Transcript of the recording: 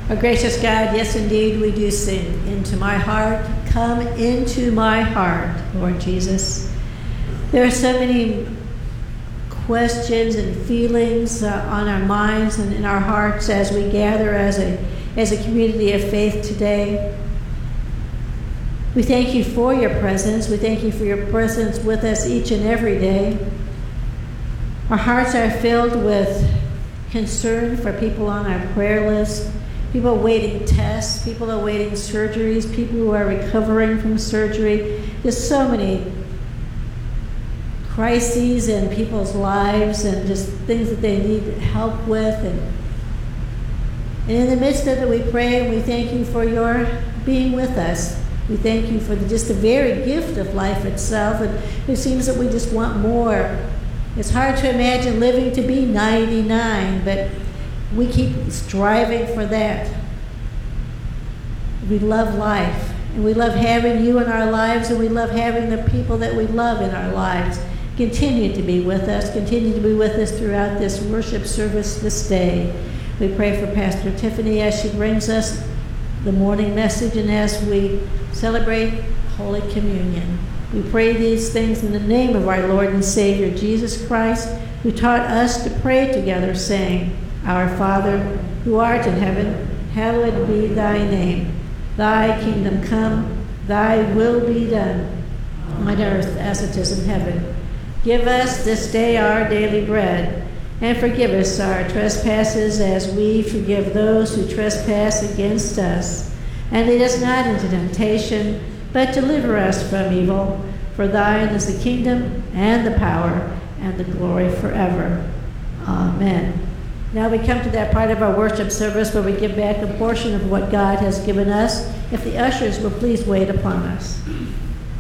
Our gracious God, yes, indeed, we do sing. Into my heart, come into my heart, Lord Jesus. There are so many questions and feelings on our minds and in our hearts as we gather as a community of faith today. We thank you for your presence. We thank you for your presence with us each and every day. Our hearts are filled with concern for people on our prayer list, people awaiting tests, people awaiting surgeries, people who are recovering from surgery. There's so many crises in people's lives and just things that they need help with. And in the midst of it, we pray and we thank you for your being with us. We thank you for just the very gift of life itself. And it seems that we just want more. It's hard to imagine living to be 99, but we keep striving for that. We love life, and we love having you in our lives, and we love having the people that we love in our lives continue to be with us, continue to be with us throughout this worship service this day. We pray for Pastor Tiffany as she brings us the morning message and as we celebrate Holy Communion. We pray these things in the name of our Lord and Savior, Jesus Christ, who taught us to pray together, saying, Our Father, who art in heaven, hallowed be thy name. Thy kingdom come, thy will be done, on earth as it is in heaven. Give us this day our daily bread, and forgive us our trespasses as we forgive those who trespass against us. And lead us not into temptation, but deliver us from evil. For thine is the kingdom, and the power, and the glory forever. Amen. Now we come to that part of our worship service where we give back a portion of what God has given us. If the ushers will please wait upon us.